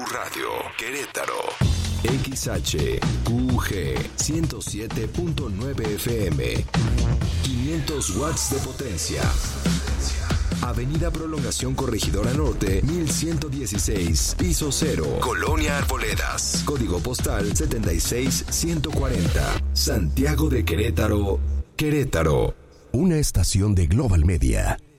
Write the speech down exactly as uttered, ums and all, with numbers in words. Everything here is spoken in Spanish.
Radio, Querétaro. X H Q G ciento siete punto nueve F M. quinientos watts de potencia. Avenida Prolongación Corregidora Norte, mil ciento dieciséis, piso cero, Colonia Arboledas. Código postal setenta y seis ciento cuarenta. Santiago de Querétaro, Querétaro. Una estación de Global Media.